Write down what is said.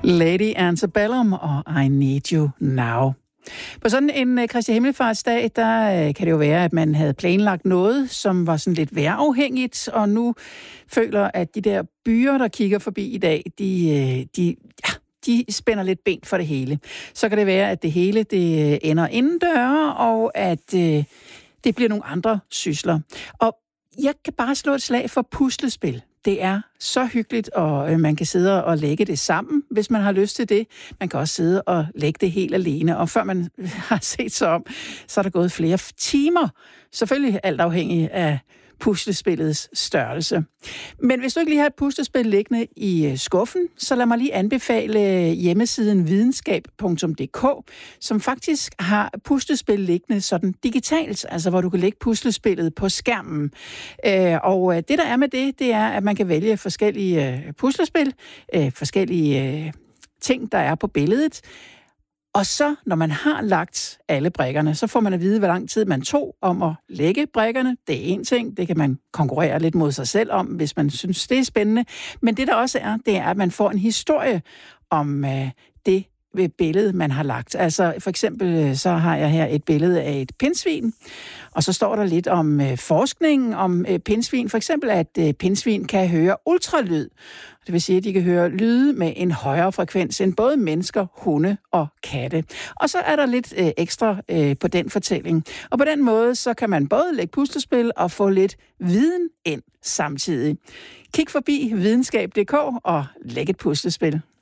Lady Antebellum og I Need You Now. På sådan en Kristi Himmelfartsdag, der kan det jo være, at man havde planlagt noget, som var sådan lidt vejrafhængigt, og nu føler, at de der byer, der kigger forbi i dag, de spænder lidt ben for det hele. Så kan det være, at det hele det ender indendøre, og at det bliver nogle andre sysler. Og jeg kan bare slå et slag for puslespil. Det er så hyggeligt, og man kan sidde og lægge det sammen, hvis man har lyst til det. Man kan også sidde og lægge det helt alene, og før man har set sig om, så er der gået flere timer. Selvfølgelig alt afhængig af puslespillets størrelse. Men hvis du ikke lige har et puslespil liggende i skuffen, så lad mig lige anbefale hjemmesiden videnskab.dk, som faktisk har puslespil liggende sådan digitalt, altså hvor du kan lægge puslespillet på skærmen. Og det der er med det er, at man kan vælge forskellige puslespil, forskellige ting, der er på billedet. Og så, når man har lagt alle brikkerne, så får man at vide, hvor lang tid man tog om at lægge brikkerne. Det er en ting, det kan man konkurrere lidt mod sig selv om, hvis man synes, det er spændende. Men det der også er, det er, at man får en historie om det billede, man har lagt. Altså for eksempel, så har jeg her et billede af et pindsvin, og så står der lidt om forskningen om pindsvin. For eksempel, at pindsvin kan høre ultralyd. Det vil sige, at de kan høre lyde med en højere frekvens end både mennesker, hunde og katte. Og så er der lidt ekstra på den fortælling. Og på den måde, så kan man både lægge puslespil og få lidt viden ind samtidig. Kig forbi videnskab.dk og læg et puslespil.